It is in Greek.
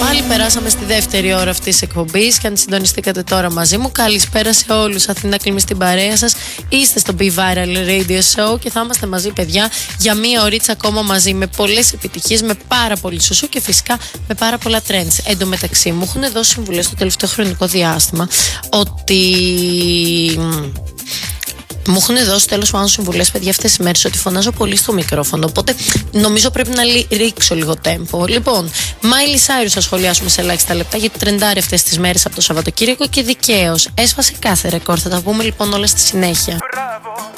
Πάλι περάσαμε στη δεύτερη ώρα αυτής της εκπομπής και αν συντονιστήκατε τώρα μαζί μου, καλησπέρα σε όλους. Αθήνα Κλιμή στην παρέα σας. Είστε στο Be Viral Radio Show και θα είμαστε μαζί, παιδιά, για μία ωρίτσα ακόμα μαζί με πολλές επιτυχίες, με πάρα πολύ σουσού και φυσικά με πάρα πολλά trends. Εν τω μεταξύ, μου έχουν δώσει συμβουλές στο τελευταίο χρονικό διάστημα ότι. Μου έχουν δώσει τέλος πάντων συμβουλές, παιδιά, αυτές τις μέρες ότι φωνάζω πολύ στο μικρόφωνο. Οπότε νομίζω πρέπει να ρίξω λίγο τέμπο. Λοιπόν, Miley Cyrus θα σχολιάσουμε σε ελάχιστα λεπτά γιατί τρεντάρει αυτές τις μέρες από το Σαββατοκύριακο και δικαίως. Έσφασε κάθε ρεκόρ. Θα τα πούμε λοιπόν όλα στη συνέχεια.